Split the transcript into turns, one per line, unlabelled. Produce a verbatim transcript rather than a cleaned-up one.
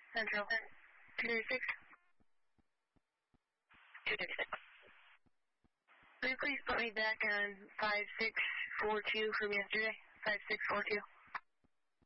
Central. two thirty-six.
two thirty-six.
Will you please put me back on five six four two from yesterday? five six four two.